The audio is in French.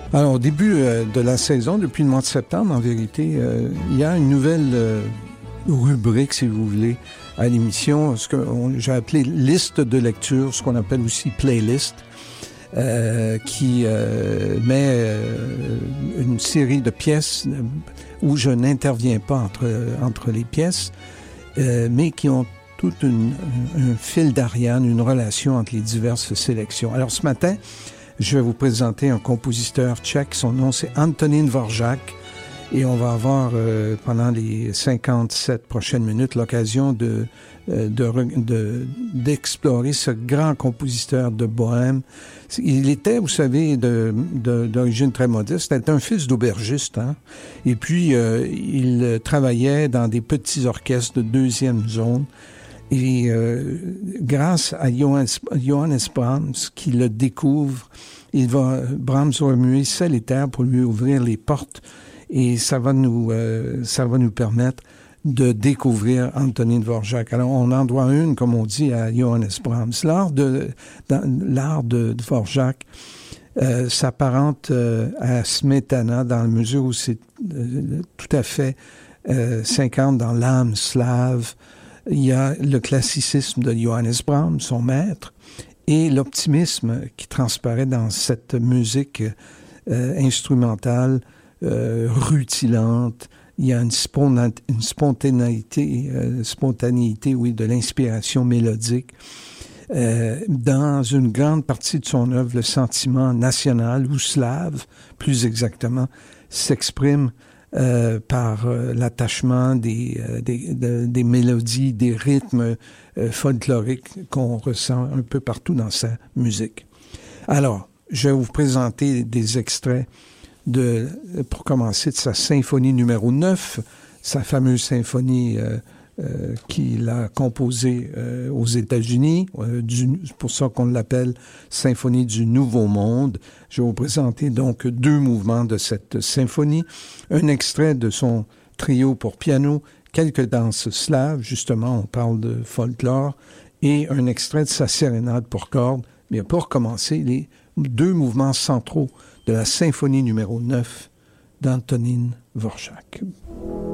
Alors, au début de la saison, depuis le mois de septembre, en vérité, il y a une nouvelle rubrique, si vous voulez, à l'émission, ce que j'ai appelé liste de lecture, ce qu'on appelle aussi playlist, qui met une série de pièces où je n'interviens pas entre les pièces, mais qui ont tout un fil d'Ariane, une relation entre les diverses sélections. Alors, ce matin, je vais vous présenter un compositeur tchèque. Son nom, c'est Antonín Dvořák. Et on va avoir, pendant les 57 prochaines minutes, l'occasion d'explorer ce grand compositeur de bohème. Il était, vous savez, d'origine très modeste. C'était un fils d'aubergiste, hein? Et puis, il travaillait dans des petits orchestres de deuxième zone. Et grâce à Johannes Brahms, qui le découvre, Brahms va remuer ciel et terre pour lui ouvrir les portes, et ça va nous permettre de découvrir Antonín Dvořák. Alors, on en doit une, comme on dit, à Johannes Brahms. L'art de Dvořák s'apparente à Smetana dans la mesure où c'est tout à fait s'incarne dans l'âme slave. Il y a le classicisme de Johannes Brahms, son maître, et l'optimisme qui transparaît dans cette musique instrumentale rutilante. Il y a une spontanéité, oui, de l'inspiration mélodique. Dans une grande partie de son œuvre, le sentiment national ou slave, plus exactement, s'exprime par l'attachement des mélodies, des rythmes folkloriques qu'on ressent un peu partout dans sa musique. Alors, je vais vous présenter des extraits pour commencer, de sa symphonie numéro 9, sa fameuse symphonie qu'il a composée aux États-Unis, c'est pour ça qu'on l'appelle Symphonie du Nouveau Monde. Je vais vous présenter donc 2 mouvements de cette symphonie, un extrait de son trio pour piano, quelques danses slaves, justement, on parle de folklore, et un extrait de sa sérénade pour cordes. Mais pour commencer, les 2 mouvements centraux de la symphonie numéro 9 d'Antonín Dvořák.